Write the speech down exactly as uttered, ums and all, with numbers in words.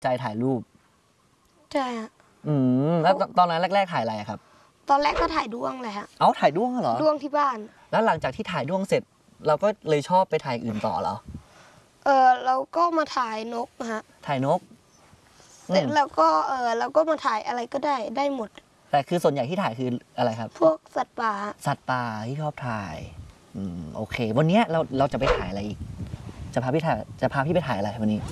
ใจถ่ายรูปใช่ฮะอืมแล้วตอนนั้นแรกๆถ่ายอะไรครับตอนแรกก็ถ่ายด้วงเลยฮะเอาถ่ายด้วงเหรอด้วงที่บ้านแล้วหลังจากที่ถ่ายด้วงเสร็จ เราก็เลยชอบไปถ่ายอื่นต่อเหรอเออเราก็มาถ่ายนกฮะถ่ายนกเสร็จแล้วก็เออเราก็มาถ่ายอะไรก็ได้ได้หมดแต่คือส่วนใหญ่ที่ถ่ายคืออะไรครับพวกสัตว์ป่าสัตว์ป่าที่ชอบถ่ายอืมโอเควันนี้เราเราจะไปถ่ายอะไรอีกจะพาพี่ถ่ายจะพาพี่ไปถ่ายอะไรวันนี้